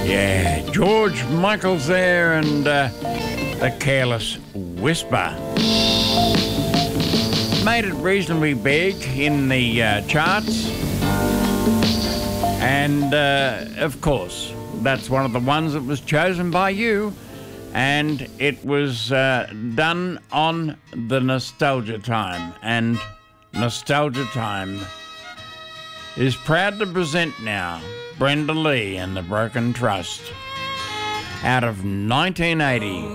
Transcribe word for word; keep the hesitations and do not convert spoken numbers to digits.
Yeah, George Michael's there and uh, The Careless Whisper. Made it reasonably big in the uh, charts. And, uh, of course, that's one of the ones that was chosen by you. And it was uh, done on the Nostalgia Time. And Nostalgia Time is proud to present now Brenda Lee and the Broken Trust out of nineteen eighty.